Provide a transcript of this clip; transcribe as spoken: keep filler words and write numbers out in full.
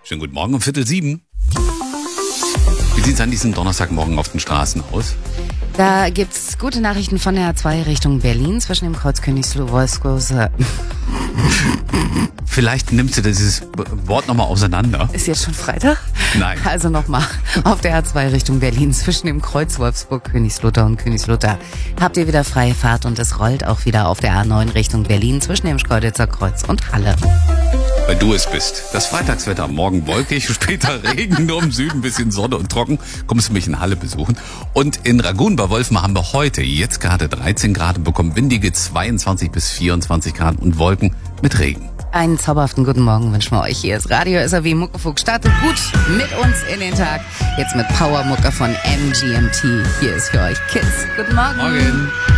Schönen guten Morgen um Viertel sieben. Wie sieht es an diesem Donnerstagmorgen auf den Straßen aus? Da gibt's gute Nachrichten von der A zwei Richtung Berlin zwischen dem Kreuz Königsluh-Wolfsgroße. Vielleicht nimmst du dieses Wort nochmal auseinander. Ist jetzt schon Freitag? Nein. Also nochmal. Auf der A zwei Richtung Berlin zwischen dem Kreuz Wolfsburg, Königslutter und Königslutter habt ihr wieder freie Fahrt und es rollt auch wieder auf der A neun Richtung Berlin zwischen dem Schkeuditzer Kreuz und Halle. Weil du es bist. Das Freitagswetter, morgen wolkig, später Regen, nur im Süden ein bisschen Sonne und trocken. Kommst du mich in Halle besuchen. Und in Ragun bei Wolfen haben wir heute jetzt gerade dreizehn Grad und bekommen windige zweiundzwanzig bis vierundzwanzig Grad und Wolken mit Regen. Einen zauberhaften guten Morgen wünschen wir euch. Hier ist Radio S R W Muckefuck. Startet gut mit uns in den Tag. Jetzt mit Powermucke von M G M T. Hier ist für euch Kids. Guten Morgen. Morgen.